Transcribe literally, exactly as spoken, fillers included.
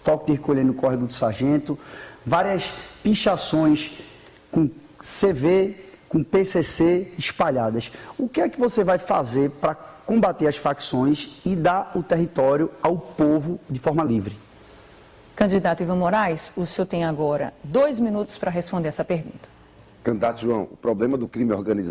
toque de recolher no córrego do Sargento, várias pichações com C V, com P C C espalhadas. O que é que você vai fazer para combater as facções e dar o território ao povo de forma livre? Candidato Ivan Moraes, o senhor tem agora dois minutos para responder essa pergunta. Candidato João, o problema do crime organizado